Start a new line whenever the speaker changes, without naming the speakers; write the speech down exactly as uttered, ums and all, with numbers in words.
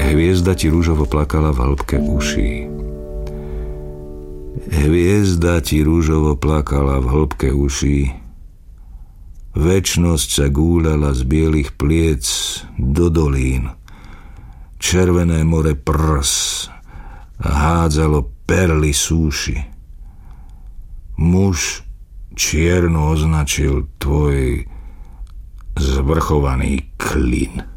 Hviezda ti rúžovo plakala v hĺbke uší. Hviezda ti rúžovo plakala v hĺbke uší. Večnosť sa gúľala z bielých pliec do dolín. Červené more prs a hádzalo perly súši. Muž čierno označil tvoj zvrchovaný klin.